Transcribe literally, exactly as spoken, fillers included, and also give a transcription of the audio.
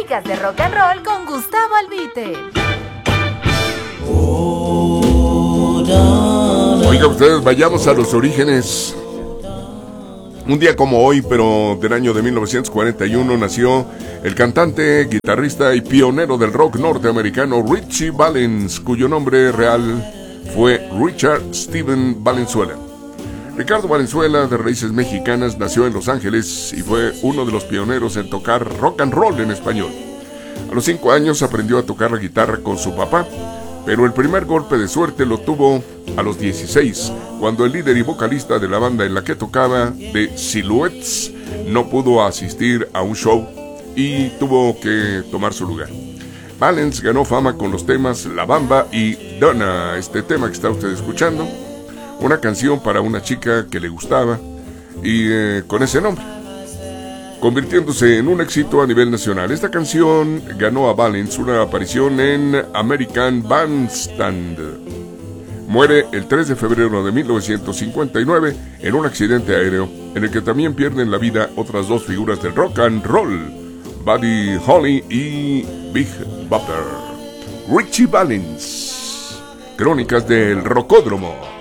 Crónicas de Rock and Roll con Gustavo Albite. Oiga ustedes, vayamos a los orígenes. Un día como hoy, pero del año de mil novecientos cuarenta y uno, nació el cantante, guitarrista y pionero del rock norteamericano Ritchie Valens, cuyo nombre real fue Richard Steven Valenzuela. Ricardo Valenzuela, de raíces mexicanas, nació en Los Ángeles y fue uno de los pioneros en tocar rock and roll en español. A los cinco años aprendió a tocar la guitarra con su papá, pero el primer golpe de suerte lo tuvo a los dieciséis, cuando el líder y vocalista de la banda en la que tocaba, The Silhouettes, no pudo asistir a un show y tuvo que tomar su lugar. Valens ganó fama con los temas La Bamba y Donna, este tema que está usted escuchando, una canción para una chica que le gustaba y eh, con ese nombre, convirtiéndose en un éxito a nivel nacional. Esta canción ganó a Valens una aparición en American Bandstand. Muere el tres de febrero de mil novecientos cincuenta y nueve en un accidente aéreo en el que también pierden la vida otras dos figuras del rock and roll, Buddy Holly y Big Bopper. Ritchie Valens, Crónicas del Rocódromo.